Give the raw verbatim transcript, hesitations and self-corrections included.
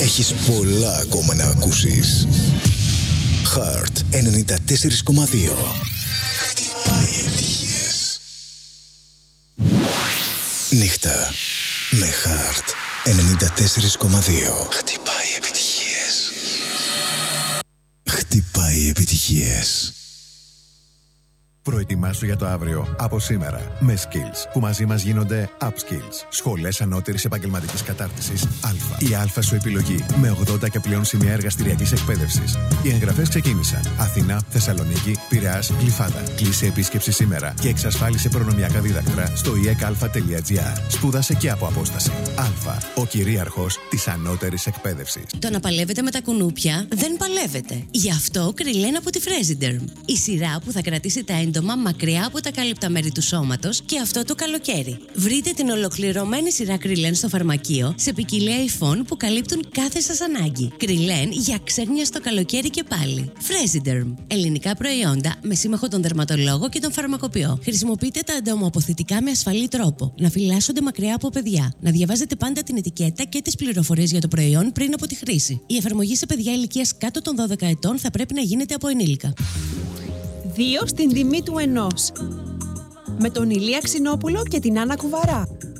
Έχεις πολλά ακόμα να ακούσεις. Heart ενενήντα τέσσερα κόμμα δύο. Χτυπάει επιτυχίες. Νύχτα με Heart ενενήντα τέσσερα κόμμα δύο. Χτυπάει επιτυχίες. Χτυπάει επιτυχίες. Προετοιμάσου για το αύριο από σήμερα με Skills που μαζί μας γίνονται Upskills. Σχολές ανώτερης επαγγελματικής κατάρτισης Α. Η Α σου επιλογή με ογδόντα και πλέον σημεία εργαστηριακής εκπαίδευσης. Οι εγγραφές ξεκίνησαν. Αθηνά, Θεσσαλονίκη, Πειραιάς, Γλυφάδα. Κλείσε επίσκεψη σήμερα και εξασφάλισε προνομιακά δίδακτρα στο ι ε κ α τελεία τζι άρ. Σπούδασε και από απόσταση. Α. Ο κυρίαρχος της ανώτερης εκπαίδευσης. Το να παλεύετε με τα κουνούπια δεν παλεύετε. Γι' αυτό Κριλέν από τη Fresiderm. Η σειρά που θα κρατήσει τα έντομα μακριά από τα κάλυπτα μέρη του σώματος και αυτό το καλοκαίρι. Βρείτε την ολοκληρωμένη σειρά Κριλέν στο φαρμακείο σε ποικιλία υφών που καλύπτουν κάθε σας ανάγκη. Κριλέν για ξέγνια στο καλοκαίρι και πάλι. Fresiderm. Ελληνικά προϊόντα με σύμμαχο τον δερματολόγο και τον φαρμακοποιό. Χρησιμοποιείτε τα εντομοαποθητικά με ασφαλή τρόπο. Να φυλάσσονται μακριά από παιδιά. Να διαβάζετε πάντα την ετικέτα και τις πληροφορίες για το προϊόν πριν από τη χρήση. Η εφαρμογή σε παιδιά ηλικίας κάτω των δώδεκα ετών θα πρέπει να γίνεται από ενήλικα. Δύο στην τιμή του ενός. Με τον Ηλία Ξινόπουλο και την Άννα Κουβαρά.